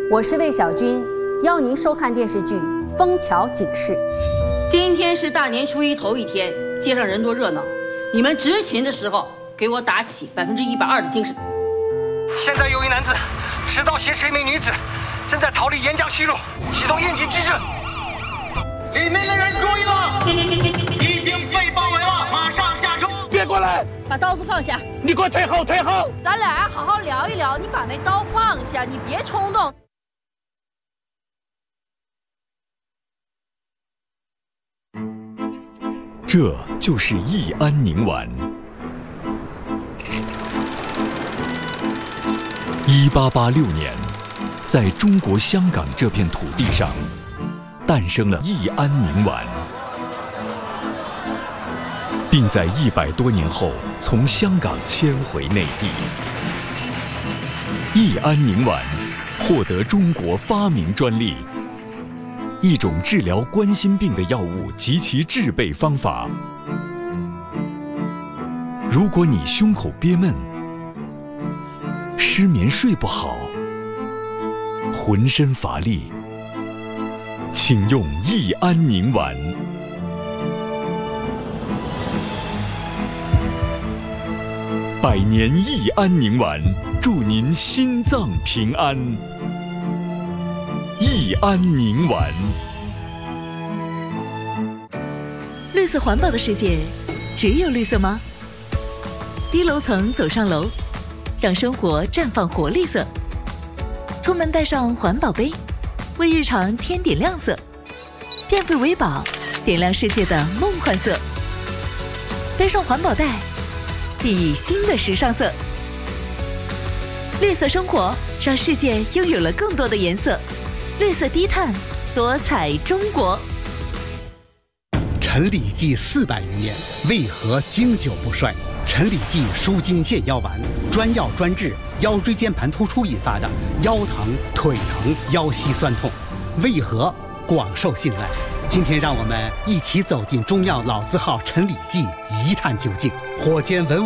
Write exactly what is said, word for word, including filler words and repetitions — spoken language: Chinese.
我是魏小军，邀您收看电视剧《枫桥警事》。 今天是大年初一头一天，街上人多热闹，你们执勤的时候给我打起百分之一百二的精神。 现在有一男子持刀挟持一名女子，正在逃离沿江西路，启动应急机制。里面的人注意了，已经被包围了，马上下车。 别过来！ 把刀子放下！ 你给我退后，退后！ 咱俩好好聊一聊，你把那刀放下，你别冲动。 这就是义安宁丸。一八八六年，在中国香港这片土地上，诞生了义安宁丸，并在一百多年后从香港迁回内地。义安宁丸获得中国发明专利。一种治疗冠心病的药物及其制备方法。如果你胸口憋闷、失眠睡不好、浑身乏力，请用义安宁丸。百年义安宁丸，祝您心脏平安。义安宁丸。 绿色环保的世界，只有绿色吗？低楼层走上楼，让生活绽放活力色。出门带上环保杯，为日常添点亮色。变废为宝，点亮世界的梦幻色。背上环保袋，熠熠新的时尚色。绿色生活，让世界拥有了更多的颜色。绿色低碳，多彩中国。 陈李济四百余年，为何经久不衰？陈李济舒筋健腰丸，专药专治腰椎间盘突出引发的腰疼、腿疼、腰膝酸痛，为何广受信赖？今天让我们一起走进中药老字号陈李济，一探究竟。火箭文。